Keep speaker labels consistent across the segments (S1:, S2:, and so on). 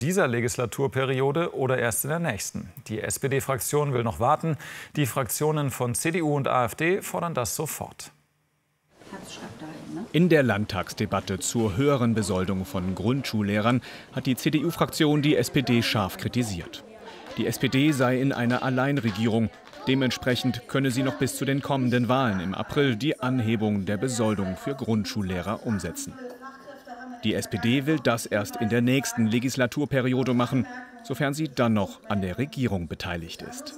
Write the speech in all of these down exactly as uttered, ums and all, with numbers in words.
S1: Dieser Legislaturperiode oder erst in der nächsten. Die S P D-Fraktion will noch warten. Die Fraktionen von C D U und AfD fordern das sofort.
S2: In der Landtagsdebatte zur höheren Besoldung von Grundschullehrern hat die C D U-Fraktion die S P D scharf kritisiert. Die S P D sei in einer Alleinregierung. Dementsprechend könne sie noch bis zu den kommenden Wahlen im April die Anhebung der Besoldung für Grundschullehrer umsetzen. Die S P D will das erst in der nächsten Legislaturperiode machen, sofern sie dann noch an der Regierung beteiligt ist.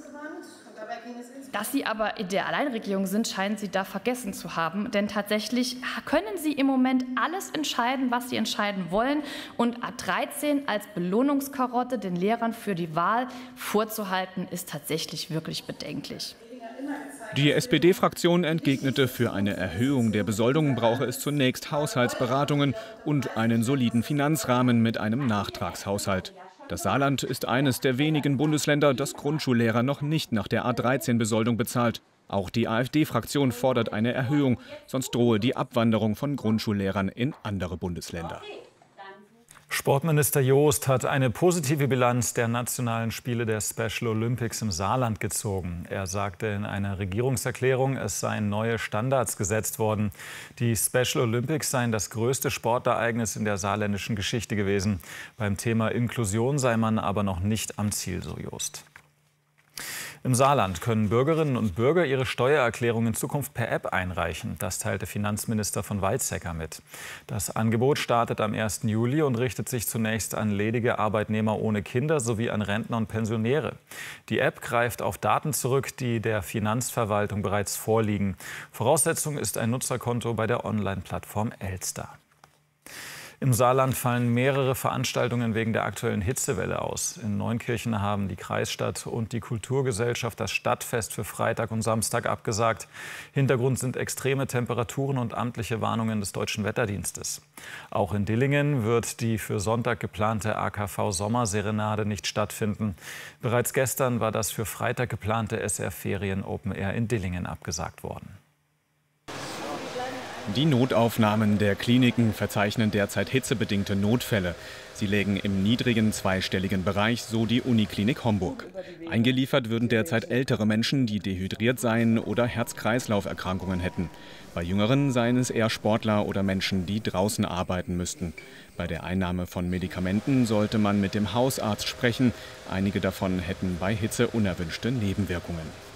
S3: Dass Sie aber in der Alleinregierung sind, scheinen Sie da vergessen zu haben. Denn tatsächlich können Sie im Moment alles entscheiden, was Sie entscheiden wollen. Und A dreizehn als Belohnungskarotte den Lehrern für die Wahl vorzuhalten, ist tatsächlich wirklich bedenklich.
S2: Die S P D-Fraktion entgegnete, für eine Erhöhung der Besoldung brauche es zunächst Haushaltsberatungen und einen soliden Finanzrahmen mit einem Nachtragshaushalt. Das Saarland ist eines der wenigen Bundesländer, das Grundschullehrer noch nicht nach der A dreizehn Besoldung bezahlt. Auch die AfD-Fraktion fordert eine Erhöhung, sonst drohe die Abwanderung von Grundschullehrern in andere Bundesländer.
S1: Sportminister Jost hat eine positive Bilanz der nationalen Spiele der Special Olympics im Saarland gezogen. Er sagte in einer Regierungserklärung, es seien neue Standards gesetzt worden. Die Special Olympics seien das größte Sportereignis in der saarländischen Geschichte gewesen. Beim Thema Inklusion sei man aber noch nicht am Ziel, so Jost. Im Saarland können Bürgerinnen und Bürger ihre Steuererklärung in Zukunft per App einreichen. Das teilte Finanzminister von Weizsäcker mit. Das Angebot startet am ersten Juli und richtet sich zunächst an ledige Arbeitnehmer ohne Kinder sowie an Rentner und Pensionäre. Die App greift auf Daten zurück, die der Finanzverwaltung bereits vorliegen. Voraussetzung ist ein Nutzerkonto bei der Online-Plattform Elster. Im Saarland fallen mehrere Veranstaltungen wegen der aktuellen Hitzewelle aus. In Neunkirchen haben die Kreisstadt und die Kulturgesellschaft das Stadtfest für Freitag und Samstag abgesagt. Hintergrund sind extreme Temperaturen und amtliche Warnungen des Deutschen Wetterdienstes. Auch in Dillingen wird die für Sonntag geplante A K V-Sommerserenade nicht stattfinden. Bereits gestern war das für Freitag geplante S R-Ferien Open Air in Dillingen abgesagt worden.
S2: Die Notaufnahmen der Kliniken verzeichnen derzeit hitzebedingte Notfälle. Sie lägen im niedrigen zweistelligen Bereich, so die Uniklinik Homburg. Eingeliefert würden derzeit ältere Menschen, die dehydriert seien oder Herz-Kreislauf-Erkrankungen hätten. Bei Jüngeren seien es eher Sportler oder Menschen, die draußen arbeiten müssten. Bei der Einnahme von Medikamenten sollte man mit dem Hausarzt sprechen. Einige davon hätten bei Hitze unerwünschte Nebenwirkungen.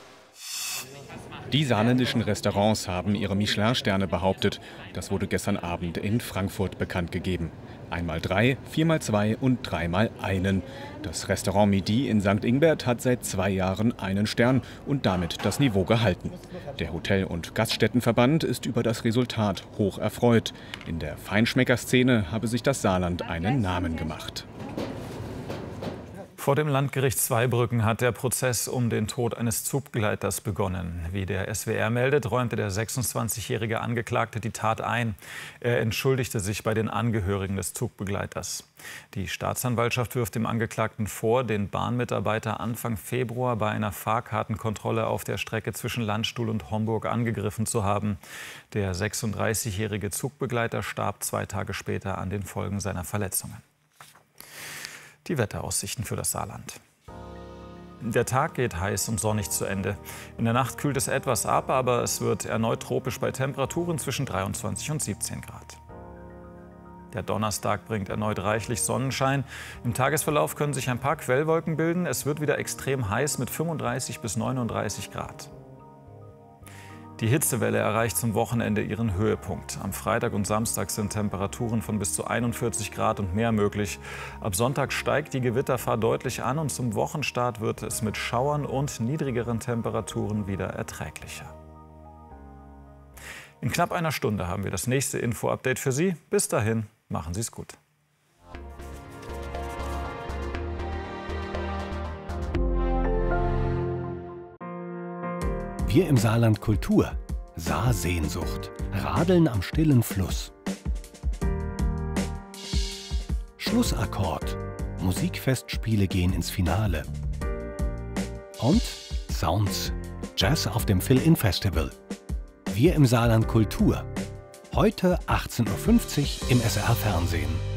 S2: Die saarländischen Restaurants haben ihre Michelin-Sterne behauptet. Das wurde gestern Abend in Frankfurt bekannt gegeben. Einmal drei, viermal zwei und dreimal einen. Das Restaurant Midi in Sankt Ingbert hat seit zwei Jahren einen Stern und damit das Niveau gehalten. Der Hotel- und Gaststättenverband ist über das Resultat hoch erfreut. In der Feinschmeckerszene habe sich das Saarland einen Namen gemacht.
S1: Vor dem Landgericht Zweibrücken hat der Prozess um den Tod eines Zugbegleiters begonnen. Wie der S W R meldet, räumte der sechsundzwanzigjährige Angeklagte die Tat ein. Er entschuldigte sich bei den Angehörigen des Zugbegleiters. Die Staatsanwaltschaft wirft dem Angeklagten vor, den Bahnmitarbeiter Anfang Februar bei einer Fahrkartenkontrolle auf der Strecke zwischen Landstuhl und Homburg angegriffen zu haben. Der sechsunddreißigjährige Zugbegleiter starb zwei Tage später an den Folgen seiner Verletzungen. Die Wetteraussichten für das Saarland. Der Tag geht heiß und sonnig zu Ende. In der Nacht kühlt es etwas ab, aber es wird erneut tropisch bei Temperaturen zwischen dreiundzwanzig und siebzehn Grad. Der Donnerstag bringt erneut reichlich Sonnenschein. Im Tagesverlauf können sich ein paar Quellwolken bilden. Es wird wieder extrem heiß mit fünfunddreißig bis neununddreißig Grad. Die Hitzewelle erreicht zum Wochenende ihren Höhepunkt. Am Freitag und Samstag sind Temperaturen von bis zu einundvierzig Grad und mehr möglich. Ab Sonntag steigt die Gewittergefahr deutlich an und zum Wochenstart wird es mit Schauern und niedrigeren Temperaturen wieder erträglicher. In knapp einer Stunde haben wir das nächste Info-Update für Sie. Bis dahin, machen Sie es gut.
S4: Wir im Saarland Kultur. Saarsehnsucht. Radeln am stillen Fluss. Schlussakkord. Musikfestspiele gehen ins Finale. Und Sounds. Jazz auf dem Fill-In-Festival. Wir im Saarland Kultur. Heute achtzehn Uhr fünfzig im S R Fernsehen.